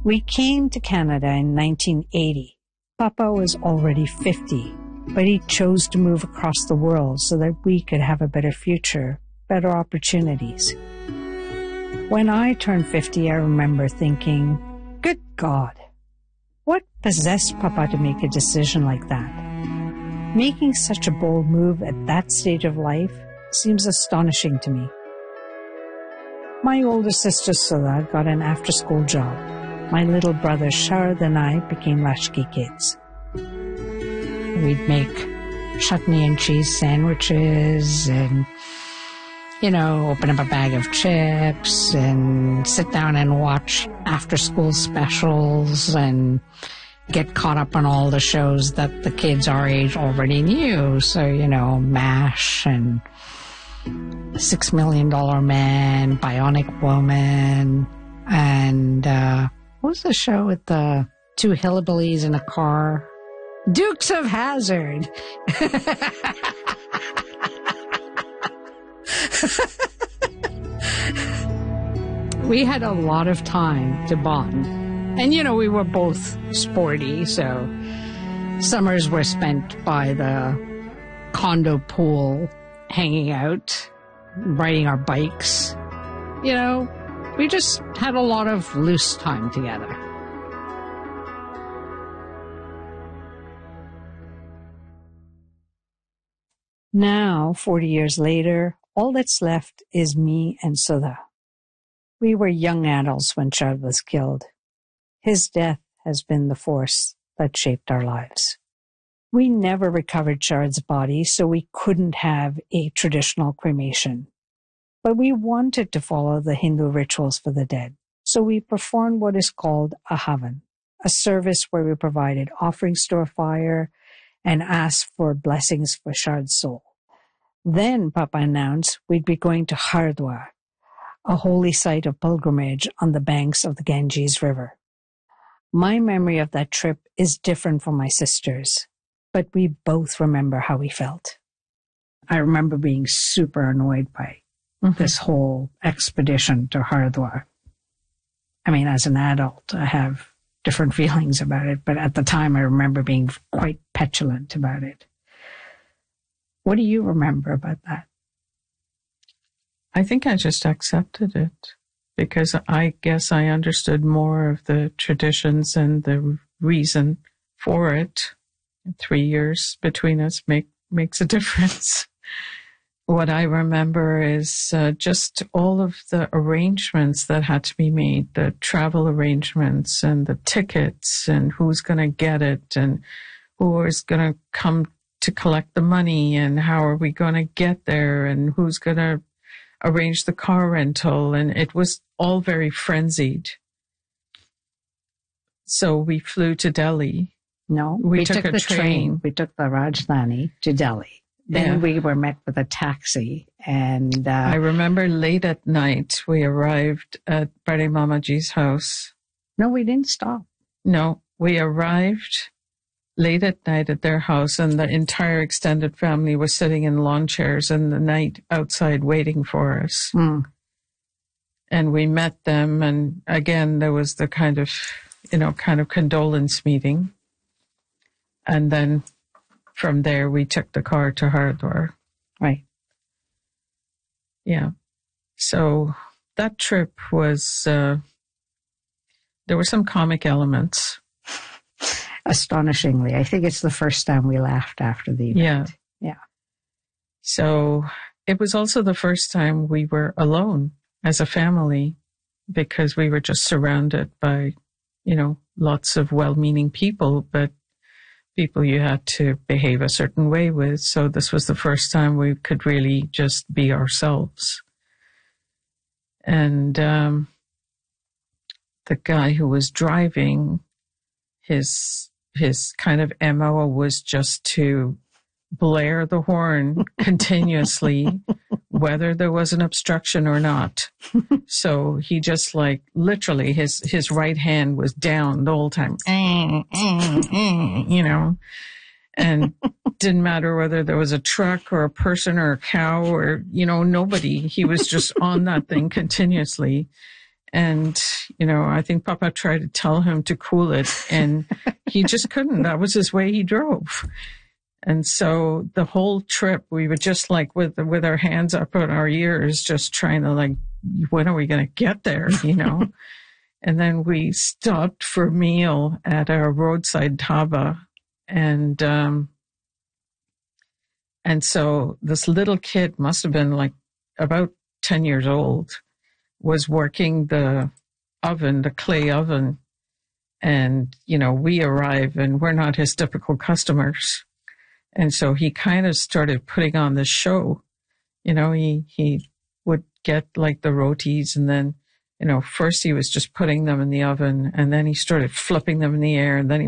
We came to Canada in 1980. Papa was already 50, but he chose to move across the world so that we could have a better future, better opportunities. When I turned 50, I remember thinking, good God, what possessed Papa to make a decision like that? Making such a bold move at that stage of life seems astonishing to me. My older sister Sula got an after-school job. My little brother Sharad and I became latchkey kids. We'd make chutney and cheese sandwiches and, open up a bag of chips and sit down and watch after-school specials and get caught up on all the shows that the kids our age already knew. So, MASH and $6 Million Man, Bionic Woman, and what was the show with the two hillbillies in a car? Dukes of Hazzard. We had a lot of time to bond. And, we were both sporty, so summers were spent by the condo pool, hanging out, riding our bikes. We just had a lot of loose time together. Now, 40 years later, all that's left is me and Sudha. We were young adults when Sharad was killed. His death has been the force that shaped our lives. We never recovered Sharad's body, so we couldn't have a traditional cremation. But we wanted to follow the Hindu rituals for the dead, so we performed what is called a havan, a service where we provided offerings to a fire and asked for blessings for Sharad's soul. Then Papa announced we'd be going to Haridwar, a holy site of pilgrimage on the banks of the Ganges River. My memory of that trip is different from my sister's, but we both remember how we felt. I remember being super annoyed by this whole expedition to Haridwar. I mean, as an adult, I have different feelings about it, but at the time I remember being quite petulant about it. What do you remember about that? I think I just accepted it because I guess I understood more of the traditions and the reason for it. 3 years between us makes a difference. What I remember is just all of the arrangements that had to be made, the travel arrangements and the tickets and who's going to get it and who is going to come to collect the money and how are we going to get there and who's going to arrange the car rental. And it was all very frenzied. So we flew to Delhi. No, we took the train. We took the Rajdhani to Delhi. Then we were met with a taxi, and I remember late at night we arrived at Bade Mamaji's house. No, we didn't stop. No, we arrived late at night at their house, and the entire extended family was sitting in lawn chairs in the night outside waiting for us. Mm. And we met them, and again there was the kind of condolence meeting, and then from there, we took the car to Haridwar. Right. Yeah. So that trip was, there were some comic elements. Astonishingly. I think it's the first time we laughed after the event. Yeah. So it was also the first time we were alone as a family because we were just surrounded by, lots of well-meaning people, but people you had to behave a certain way with. So this was the first time we could really just be ourselves. And the guy who was driving, his kind of MO was just to blare the horn continuously, whether there was an obstruction or not. So he just literally his right hand was down the whole time, and didn't matter whether there was a truck or a person or a cow or, nobody. He was just on that thing continuously. And, I think Papa tried to tell him to cool it, and he just couldn't. That was his way he drove. And so the whole trip, we were just like with our hands up on our ears, just trying to like, when are we going to get there, And then we stopped for a meal at a roadside dhaba. And so this little kid must have been like about 10 years old, was working the oven, the clay oven. And, we arrive and we're not his typical customers. And so he kind of started putting on this show. He would get like the rotis, and then, first he was just putting them in the oven, and then he started flipping them in the air, and then he